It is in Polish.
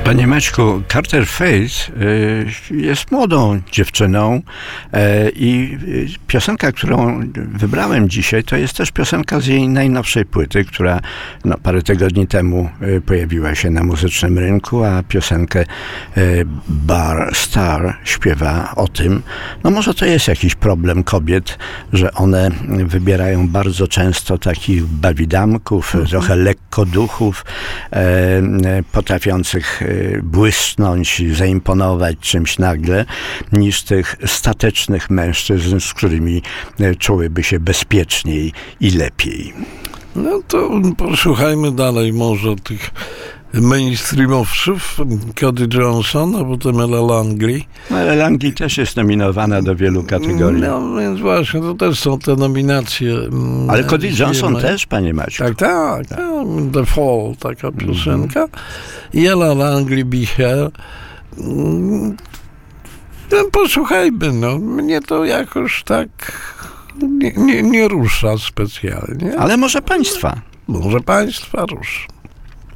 Panie Maćku, Carter Faith jest młodą dziewczyną i piosenka, którą wybrałem dzisiaj, to jest też piosenka z jej najnowszej płyty, która parę tygodni temu pojawiła się na muzycznym rynku, a piosenkę Bar Star śpiewa o tym, może to jest jakiś problem kobiet, że one wybierają bardzo często takich bawidamków, trochę lekkoduchów, potrafiących błysnąć, zaimponować czymś nagle, niż tych statecznych mężczyzn, z którymi czułyby się bezpieczniej i lepiej. No to posłuchajmy dalej może tych mainstreamowców, Cody Johnson, a potem Ella Langley. Ella Langley też jest nominowana do wielu kategorii. No więc właśnie, to też są te nominacje. Ale Cody Johnson też, panie Maciu. Tak. The Fall, taka piosenka. I Ella Langley, Be Here. Posłuchajmy, mnie to jakoś tak nie rusza specjalnie. Ale może państwa? Może państwa ruszy.